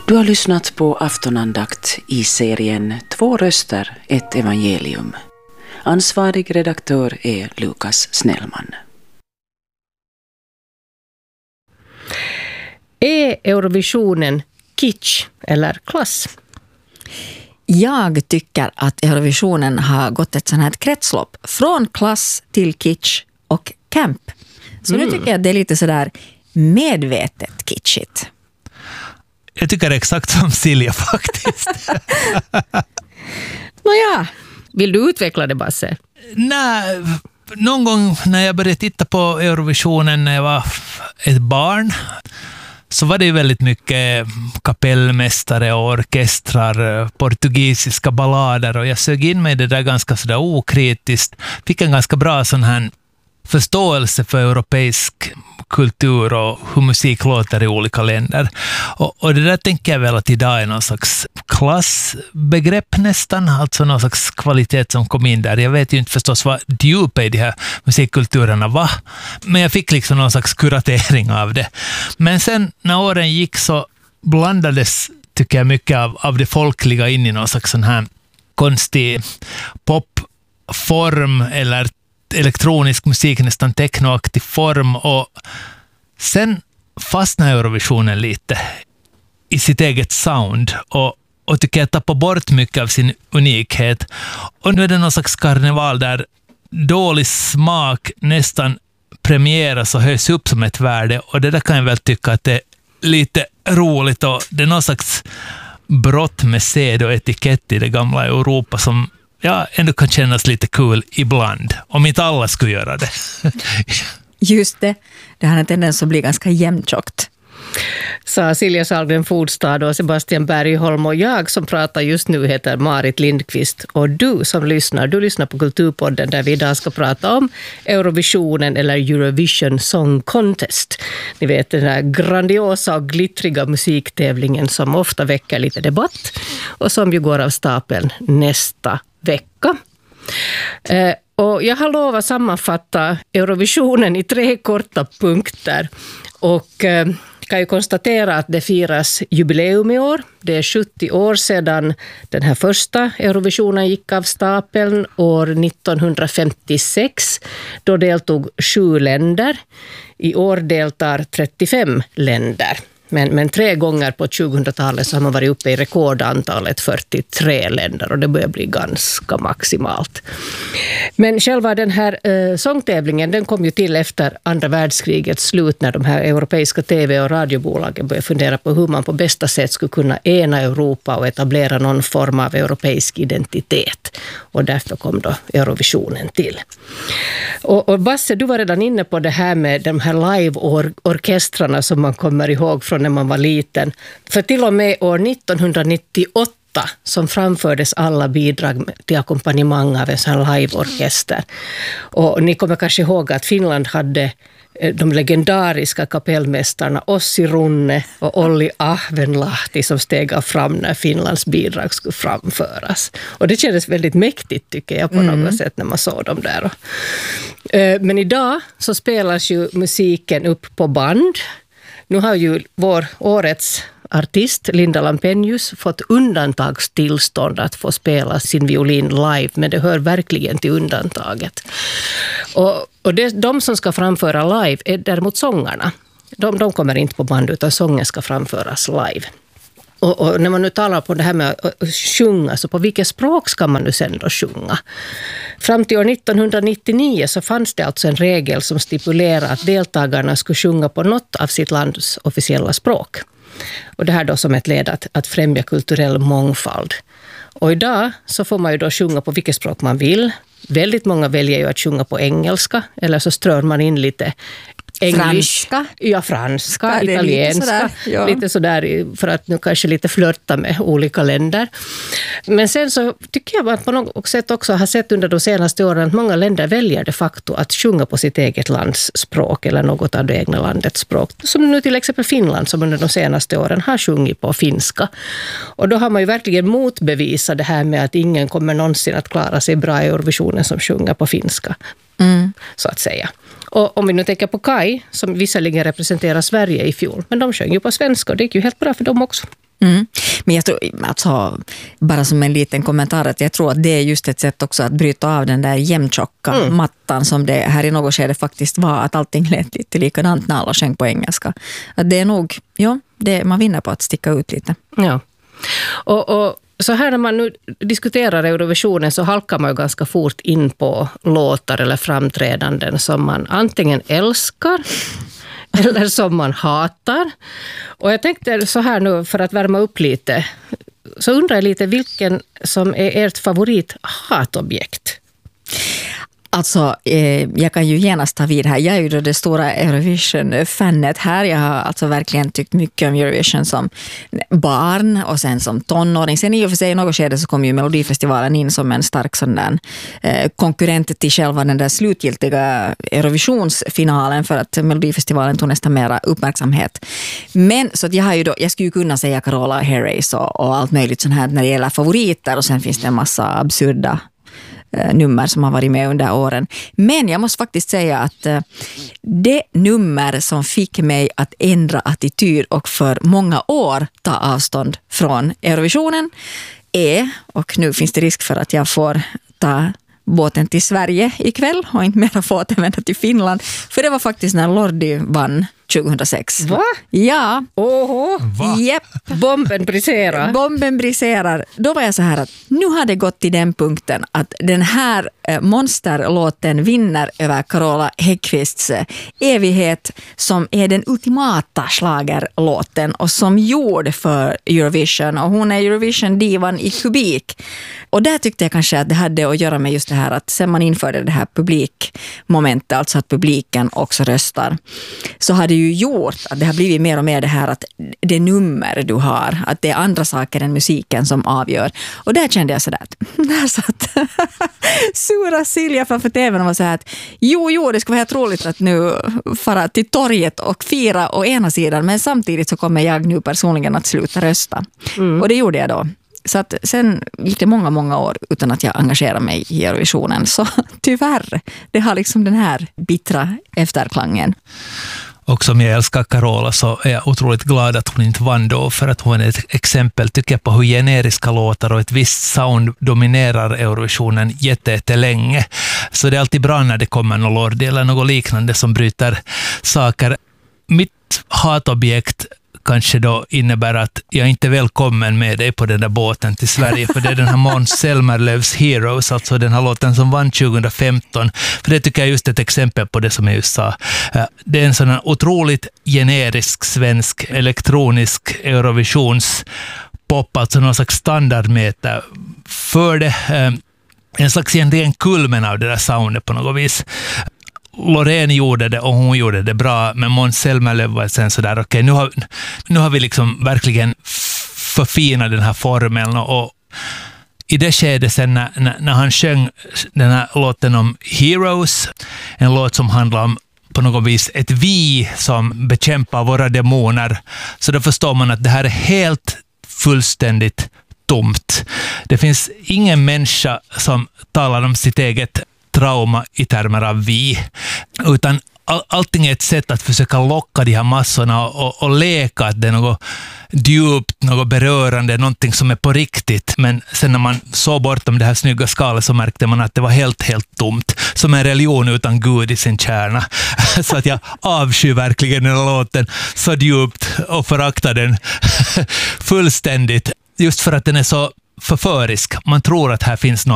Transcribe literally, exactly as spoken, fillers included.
Du har lyssnat på aftonandakt i serien Två röster, ett evangelium. Ansvarig redaktör är Lukas Snellman. Är Eurovisionen kitsch eller klass? Jag tycker att Eurovisionen har gått ett sånt här kretslopp från klass till kitsch och camp. Så mm. nu tycker jag att det är lite sådär medvetet kitschigt. Jag tycker exakt som Silja faktiskt. Nåja, vill du utveckla det, Basse? Nej, någon gång när jag började titta på Eurovisionen när jag var ett barn så var det ju väldigt mycket kapellmästare och orkestrar, portugisiska ballader, och jag sög in mig det där ganska sådär okritiskt. Fick en ganska bra sån här förståelse för europeisk kultur och hur musik låter i olika länder. Och, och det där tänker jag väl att idag är någon slags klassbegrepp nästan, alltså någon slags kvalitet som kom in där. Jag vet ju inte förstås vad djupa i de här musikkulturerna var, men jag fick liksom någon slags kuratering av det. Men sen när åren gick så blandades, tycker jag, mycket av, av det folkliga in i någon slags sån här konstig popform eller elektronisk musik, nästan technoaktig form, och sen fastnar Eurovisionen lite i sitt eget sound och, och tycker jag tappar bort mycket av sin unikhet, och nu är det någon slags karneval där dålig smak nästan premieras och höjs upp som ett värde, och det där kan jag väl tycka att det är lite roligt, och det är någon slags brott med sed och etikett i det gamla Europa som ja, ändå kan kännas lite kul ibland, om inte alla skulle göra det. Just det, det har en tendens att bli ganska jämntjockt. Sa Silja Sahlgren Fodstad och Sebastian Bergholm, och jag som pratar just nu heter Marit Lindqvist, och du som lyssnar, du lyssnar på Kulturpodden där vi idag ska prata om Eurovisionen eller Eurovision Song Contest. Ni vet, den här grandiosa och glittriga musiktävlingen som ofta väcker lite debatt och som ju går av stapeln nästa vecka. Eh, och jag har lovat sammanfatta Eurovisionen i tre korta punkter, och eh, kan ju konstatera att det firas jubileum i år. Det är sjuttio år sedan den här första Eurovisionen gick av stapeln år nittonhundrafemtiosex. Då deltog sju länder. I år deltar trettiofem länder. Men, men tre gånger på tjugohundratalet så har man varit uppe i rekordantalet fyrtiotre länder, och det börjar bli ganska maximalt. Men själva den här eh, sångtävlingen, den kom ju till efter andra världskrigets slut, när de här europeiska tv- och radiobolagen började fundera på hur man på bästa sätt skulle kunna ena Europa och etablera någon form av europeisk identitet. Och därför kom då Eurovisionen till. Och, och Basse, du var redan inne på det här med de här live-orkestrarna som man kommer ihåg från när man var liten. För till och med år nittonhundranittioåtta som framfördes alla bidrag till ackompanjemang av en sån här live-orkester. Och ni kommer kanske ihåg att Finland hade de legendariska kapellmästarna Ossi Runne och Olli Ahvenlahti som steg fram när Finlands bidrag skulle framföras. Och det kändes väldigt mäktigt, tycker jag, på något mm. sätt när man såg dem där. Men idag så spelas ju musiken upp på band. Nu har ju vår årets artist Linda Lampenius fått undantagstillstånd att få spela sin violin live, men det hör verkligen till undantaget. Och, och det, de som ska framföra live är däremot sångarna. De, de kommer inte på band, utan sången ska framföras live. Och, och när man nu talar på det här med att sjunga, så på vilket språk ska man nu sen då sjunga? Fram till år nittonhundranittionio så fanns det alltså en regel som stipulerade att deltagarna skulle sjunga på något av sitt lands officiella språk. Och det här då som ett led att, att främja kulturell mångfald. Och idag så får man ju då sjunga på vilket språk man vill. Väldigt många väljer ju att sjunga på engelska, eller så strör man in lite English, franska. Ja, franska, Ska, italienska. Lite sådär, ja. lite sådär för att nu kanske lite flörta med olika länder. Men sen så tycker jag att på något sätt också har sett under de senaste åren att många länder väljer de facto att sjunga på sitt eget lands språk eller något av det egna landets språk. Som nu till exempel Finland som under de senaste åren har sjungit på finska. Och då har man ju verkligen motbevisat det här med att ingen kommer någonsin att klara sig bra i Eurovisionen som sjunger på finska. Mm. Så att säga. Och om vi nu tänker på Kai, som visserligen representerar Sverige i fjol, men de sjöng ju på svenska och det gick ju helt bra för dem också. Mm. Men jag tror, alltså, bara som en liten kommentar, att jag tror att det är just ett sätt också att bryta av den där jämntjocka mm. mattan som det här i något skede faktiskt var, att allting lät lite likadant när alla sjöng på engelska. Att det är nog, ja, det, man vinner på att sticka ut lite. Ja, och, och så här när man nu diskuterar Eurovisionen så halkar man ju ganska fort in på låtar eller framträdanden som man antingen älskar eller som man hatar. Och jag tänkte så här nu för att värma upp lite, så undrar jag lite vilken som är ert favorit hatobjekt. Alltså, eh, jag kan ju genast ta vid här. Jag är ju då det stora Eurovision-fanet här. Jag har alltså verkligen tyckt mycket om Eurovision som barn och sen som tonåring. Sen i och för sig i något skede så kom ju Melodifestivalen in som en stark sån där, eh, konkurrent till själva den där slutgiltiga Eurovisionsfinalen, för att Melodifestivalen tog nästan mera uppmärksamhet. Men så att jag har ju då, jag skulle ju kunna säga Carola Harris och, och allt möjligt sånt här när det gäller favoriter, och sen finns det en massa absurda nummer som har varit med under åren. Men jag måste faktiskt säga att det nummer som fick mig att ändra attityd och för många år ta avstånd från Eurovisionen är, och nu finns det risk för att jag får ta båten till Sverige ikväll och inte mer få återvända till Finland, för det var faktiskt när Lordi vann tjugohundrasex. Va? Ja. Oho. Va? Yep. Bomben briserar. Bomben briserar. Då var jag så här att nu har det gått till den punkten att den här eh, monsterlåten vinner över Carola Häggkvists eh, evighet, som är den ultimata schlagerlåten och som gjord för Eurovision. Och hon är Eurovision-divan i kubik. Och där tyckte jag kanske att det hade att göra med just det här att sen man införde det här publikmomentet, alltså att publiken också röstar, så har det ju gjort att det har blivit mer och mer det här att det nummer du har, att det är andra saker än musiken som avgör. Och där kände jag sådär att där satt sura Silja framför tvn och var så här att jo, jo, det ska vara helt roligt att nu fara till torget och fira å ena sidan, men samtidigt så kommer jag nu personligen att sluta rösta. Mm. Och det gjorde jag då. Så att sen gick det många, många år utan att jag engagerade mig i Eurovisionen. Så tyvärr, det har liksom den här bittra efterklangen. Och som jag älskar Carola så är jag otroligt glad att hon inte vann då, för att hon är ett exempel tycker jag på hur generiska låtar och ett visst sound dominerar Eurovisionen jättelänge. Så det är alltid bra när det kommer någon Lordi eller något liknande som bryter saker. Mitt hatobjekt kanske då innebär att jag inte är välkommen med dig på den där båten till Sverige, för det är den här Måns Zelmerlöws Heroes, alltså den här låten som vann tjugohundrafemton, för det tycker jag är just ett exempel på det som jag just sa. Det är en sån här otroligt generisk svensk elektronisk Eurovisionspop, alltså någon slags standardmeter för det, en slags egentligen kulmen av det där soundet på något vis. Loreen gjorde det och hon gjorde det bra, men Måns Zelmerlöw var sen sådär, okej, okay, nu, har, nu har vi liksom verkligen förfinat den här formeln, och, och i det skedet sen när, när, när han sjöng den här låten om Heroes, en låt som handlar om på något vis ett vi som bekämpar våra demoner, så då förstår man att det här är helt fullständigt tomt. Det finns ingen människa som talar om sitt eget trauma i termer av vi, utan all, allting är ett sätt att försöka locka de här massorna och, och leka att det är något djupt, något berörande, någonting som är på riktigt, men sen när man såg bortom det här snygga skalet så märkte man att det var helt, helt tomt, som en religion utan Gud i sin kärna. Så att jag avskyr verkligen den låten så djupt och föraktar den fullständigt, just för att den är så förförisk. Man tror att här finns något